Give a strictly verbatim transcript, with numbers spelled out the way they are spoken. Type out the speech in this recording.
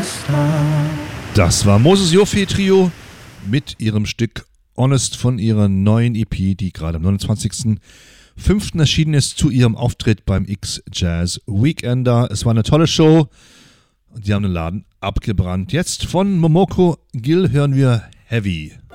Das war Moses Jofi Trio mit ihrem Stück Honest von ihrer neuen E P, die gerade am neunundzwanzigsten fünften erschienen ist, zu ihrem Auftritt beim X-Jazz Weekender. Es war eine tolle Show und die haben den Laden abgebrannt. Jetzt von Momoko Gil hören wir Heavy.